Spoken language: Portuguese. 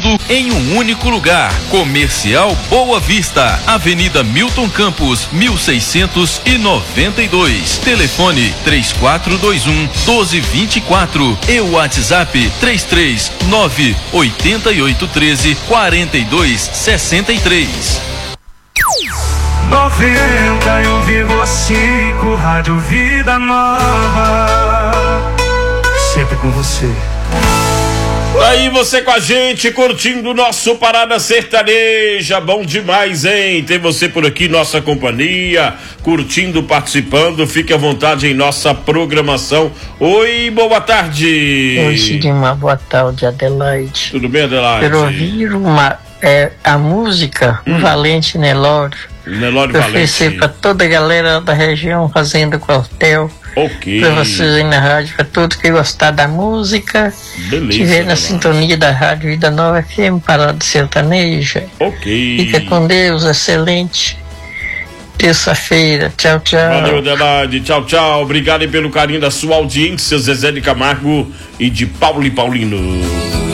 em um único lugar. Comercial Boa Vista, Avenida Milton Campos, 1692. Telefone 3421-1224 e o WhatsApp 3398813-4263. 91,5 Rádio Vida Nova, sempre com você. Aí você com a gente, curtindo o nosso Parada Sertaneja, bom demais, hein? Ter você por aqui, nossa companhia, curtindo, participando, fique à vontade em nossa programação. Oi, boa tarde. Oi, Sidmar, boa tarde, Adelaide. Tudo bem, Adelaide? Quero ouvir a música Valente Nelório. Nelório eu Valente. oferecer para toda a galera da região, Fazenda Quartel. Ok. Para vocês aí na rádio, para todos que gostar da música. Beleza. Estiver na sintonia da Rádio Vida Nova FM, Parada Sertaneja. Ok. Fica com Deus, excelente terça-feira. Tchau, tchau. Valeu, Adelaide. Tchau, tchau. Obrigado aí pelo carinho da sua audiência, Zezé de Camargo e de Paulo e Paulino.